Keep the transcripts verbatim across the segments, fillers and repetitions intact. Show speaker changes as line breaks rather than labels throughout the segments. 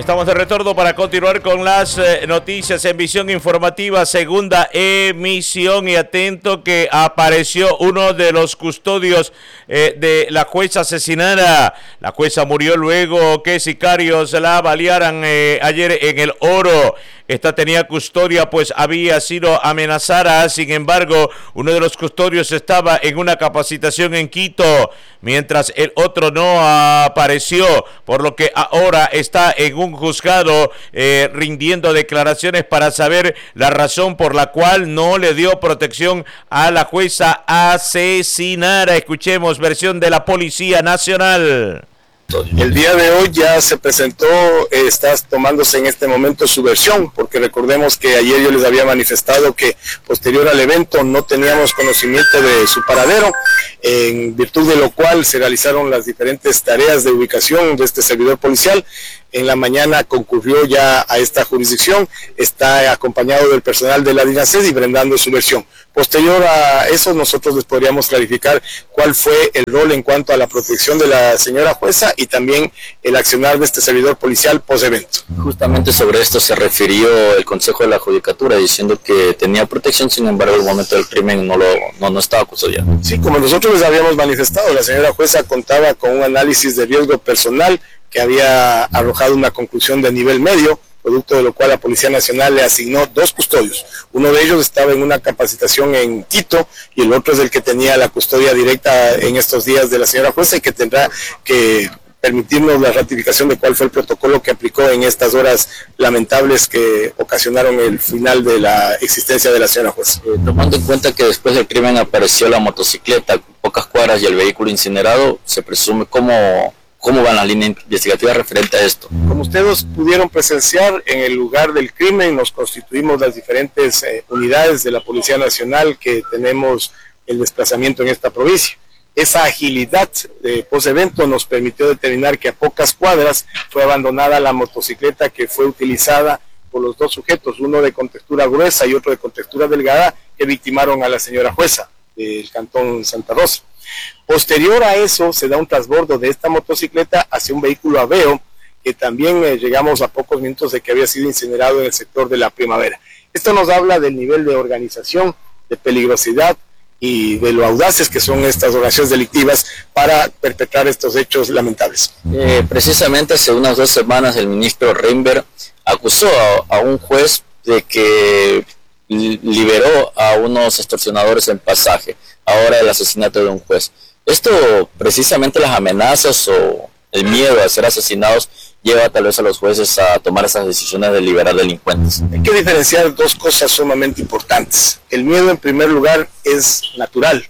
Estamos de retorno para continuar con las eh, noticias en Visión Informativa, segunda emisión. Y atento que apareció uno de los custodios eh, de la jueza asesinada. La jueza murió luego que sicarios la balearan eh, ayer en El Oro. Esta tenía custodia, pues había sido amenazada. Sin embargo, uno de los custodios estaba en una capacitación en Quito, mientras el otro no apareció, por lo que ahora está en un juzgado eh, rindiendo declaraciones para saber la razón por la cual no le dio protección a la jueza asesinada. Escuchemos versión de la Policía Nacional.
El día de hoy ya se presentó, eh, está tomándose en este momento su versión, porque recordemos que ayer yo les había manifestado que posterior al evento no teníamos conocimiento de su paradero, en virtud de lo cual se realizaron las diferentes tareas de ubicación de este servidor policial. En la mañana concurrió ya a esta jurisdicción, está acompañado del personal de la DINASED y brindando su versión. Posterior a eso, nosotros les podríamos clarificar cuál fue el rol en cuanto a la protección de la señora jueza y también el accionar de este servidor policial post-evento.
Justamente sobre esto se refirió el Consejo de la Judicatura, diciendo que tenía protección, sin embargo, en el momento del crimen no, lo, no, no estaba custodiado.
Sí, como nosotros les habíamos manifestado, la señora jueza contaba con un análisis de riesgo personal que había arrojado una conclusión de nivel medio, producto de lo cual la Policía Nacional le asignó dos custodios. Uno de ellos estaba en una capacitación en Quito y el otro es el que tenía la custodia directa en estos días de la señora jueza y que tendrá que permitirnos la ratificación de cuál fue el protocolo que aplicó en estas horas lamentables que ocasionaron el final de la existencia de la señora jueza.
Eh, tomando en cuenta que después del crimen apareció la motocicleta, pocas cuadras y el vehículo incinerado, se presume cómo... ¿Cómo van las líneas investigativas referente a esto?
Como ustedes pudieron presenciar, en el lugar del crimen nos constituimos las diferentes eh, unidades de la Policía Nacional que tenemos el desplazamiento en esta provincia. Esa agilidad de post-evento nos permitió determinar que a pocas cuadras fue abandonada la motocicleta que fue utilizada por los dos sujetos, uno de contextura gruesa y otro de contextura delgada, que victimaron a la señora jueza del cantón Santa Rosa. Posterior a eso se da un transbordo de esta motocicleta hacia un vehículo Aveo, que también eh, llegamos a pocos minutos de que había sido incinerado en el sector de la Primavera. Esto nos habla del nivel de organización, de peligrosidad y de lo audaces que son estas organizaciones delictivas para perpetrar estos hechos lamentables.
Eh, precisamente hace unas dos semanas el ministro Reinberg acusó a, a un juez de que liberó a unos extorsionadores en Pasaje, ahora el asesinato de un juez. Esto, precisamente las amenazas o el miedo a ser asesinados, lleva tal vez a los jueces a tomar esas decisiones de liberar delincuentes.
Hay que diferenciar dos cosas sumamente importantes. El miedo, en primer lugar, es natural,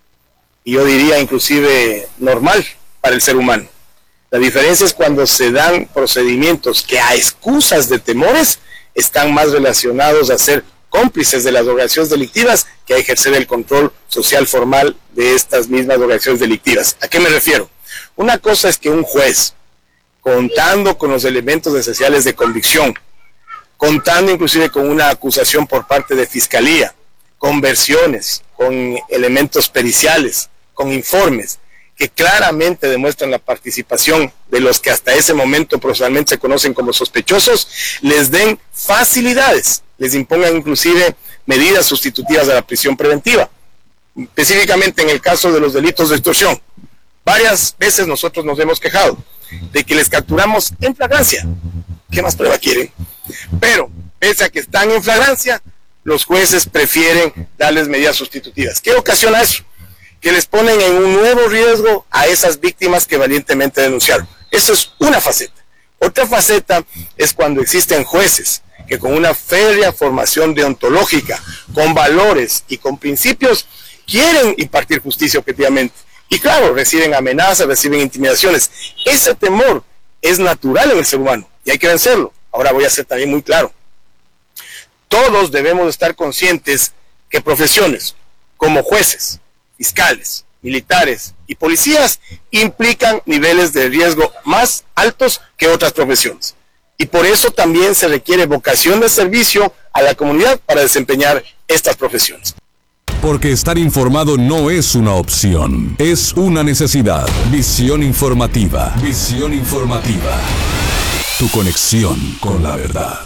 y yo diría inclusive normal para el ser humano. La diferencia es cuando se dan procedimientos que a excusas de temores están más relacionados a ser cómplices de las organizaciones delictivas que a ejercer el control social formal de estas mismas organizaciones delictivas. ¿A qué me refiero? Una cosa es que un juez, contando con los elementos esenciales de convicción, contando inclusive con una acusación por parte de fiscalía, con versiones, con elementos periciales, con informes, que claramente demuestran la participación de los que hasta ese momento procesalmente se conocen como sospechosos, les den facilidades, les impongan inclusive medidas sustitutivas de la prisión preventiva. Específicamente en el caso de los delitos de extorsión, varias veces nosotros nos hemos quejado de que les capturamos en flagrancia. ¿Qué más prueba quieren? Pero, pese a que están en flagrancia, los jueces prefieren darles medidas sustitutivas. ¿Qué ocasiona eso? Que les ponen en un nuevo riesgo a esas víctimas que valientemente denunciaron. Eso es una faceta. Otra faceta es cuando existen jueces que con una férrea formación deontológica, con valores y con principios, quieren impartir justicia objetivamente. Y claro, reciben amenazas, reciben intimidaciones. Ese temor es natural en el ser humano y hay que vencerlo. Ahora voy a ser también muy claro. Todos debemos estar conscientes que profesiones como jueces, fiscales, militares y policías implican niveles de riesgo más altos que otras profesiones. Y por eso también se requiere vocación de servicio a la comunidad para desempeñar estas profesiones.
Porque estar informado no es una opción, es una necesidad. Visión informativa. Visión informativa. Tu tu conexión con la verdad.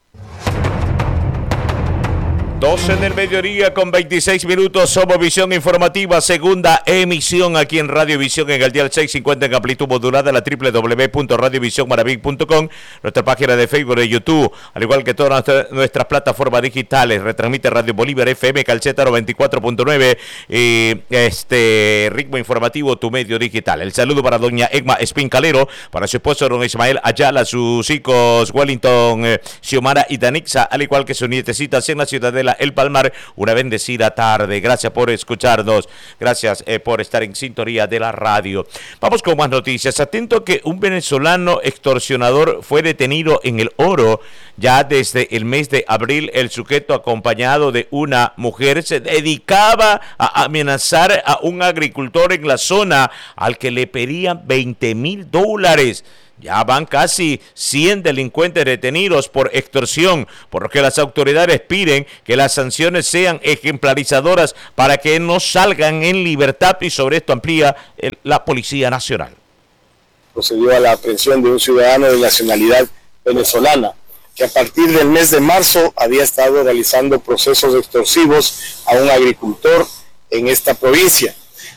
doce del mediodía con veintiséis minutos, somos Visión Informativa, segunda emisión aquí en Radio Visión en el dial seiscientos cincuenta en amplitud modulada, la doble u doble u doble u punto radio visión maraví punto com, nuestra página de Facebook, de YouTube, al igual que todas nuestras, nuestras plataformas digitales. Retransmite Radio Bolívar F M, Calceta noventa y cuatro punto nueve, y este ritmo informativo, tu medio digital. El saludo para doña Egma Espincalero, para su esposo don Ismael Ayala, sus hijos Wellington, eh, Xiomara y Danixa, al igual que sus nietecitas en la Ciudadela El Palmar. Una bendecida tarde. Gracias por escucharnos. Gracias eh, por estar en sintonía de la radio. Vamos con más noticias. Atento que un venezolano extorsionador fue detenido en el Oro. Ya desde el mes de abril, el sujeto, acompañado de una mujer, se dedicaba a amenazar a un agricultor en la zona al que le pedían veinte mil dólares. Ya van casi cien delincuentes detenidos por extorsión, por lo que las autoridades piden que las sanciones sean ejemplarizadoras para que no salgan en libertad, y sobre esto amplía el, la Policía Nacional.
Procedió a la aprehensión de un ciudadano de nacionalidad venezolana que a partir del mes de marzo había estado realizando procesos extorsivos a un agricultor en esta provincia.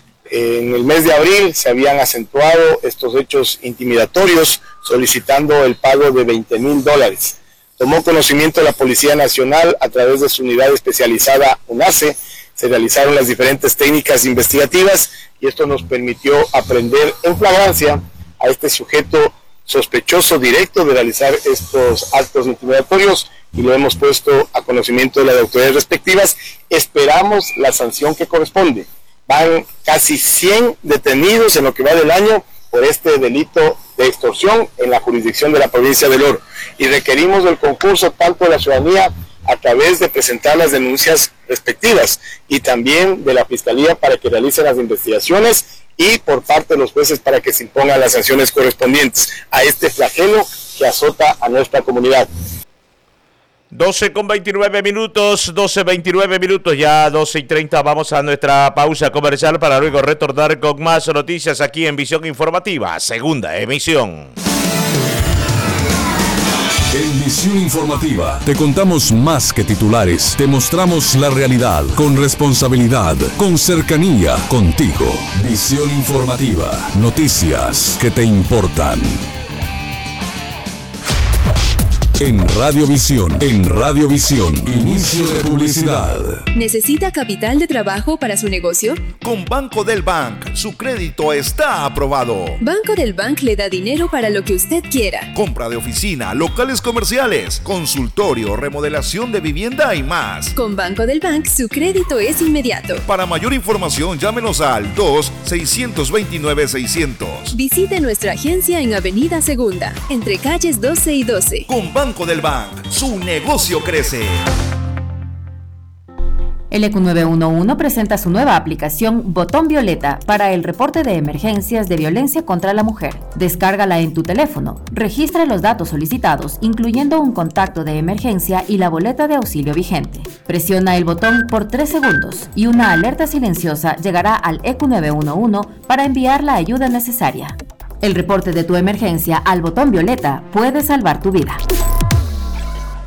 En el mes de abril se habían acentuado estos hechos intimidatorios solicitando el pago de veinte mil dólares. Tomó conocimiento la Policía Nacional a través de su unidad especializada UNACE. Se realizaron las diferentes técnicas investigativas y esto nos permitió aprehender en flagrancia a este sujeto sospechoso directo de realizar estos actos intimidatorios y lo hemos puesto a conocimiento de las autoridades respectivas. Esperamos la sanción que corresponde. Van casi cien detenidos en lo que va del año por este delito de extorsión en la jurisdicción de la provincia del Oro. Y requerimos del concurso tanto de la ciudadanía a través de presentar las denuncias respectivas y también de la Fiscalía para que realice las investigaciones y por parte de los jueces para que se impongan las sanciones correspondientes a este flagelo que azota a nuestra comunidad.
doce con veintinueve minutos, doce veintinueve minutos, ya doce y treinta, vamos a nuestra pausa comercial para luego retornar con más noticias aquí en Visión Informativa, segunda emisión.
En Visión Informativa te contamos más que titulares, te mostramos la realidad con responsabilidad, con cercanía, contigo. Visión Informativa, noticias que te importan. En Radiovisión, en Radiovisión, inicio de publicidad.
¿Necesita capital de trabajo para su negocio?
Con Banco del Bank, su crédito está aprobado.
Banco del Bank le da dinero para lo que usted quiera.
Compra de oficina, locales comerciales, consultorio, remodelación de vivienda y más.
Con Banco del Bank, su crédito es inmediato.
Para mayor información, llámenos al dos seis dos nueve seiscientos.
Visite nuestra agencia en Avenida Segunda, entre calles doce y doce.
Con Banco del Bank, su negocio crece.
El E Q nueve uno uno presenta su nueva aplicación Botón Violeta para el reporte de emergencias de violencia contra la mujer. Descárgala en tu teléfono, registra los datos solicitados, incluyendo un contacto de emergencia y la boleta de auxilio vigente. Presiona el botón por tres segundos y una alerta silenciosa llegará al E Q nueve uno uno para enviar la ayuda necesaria. El reporte de tu emergencia al Botón Violeta puede salvar tu vida.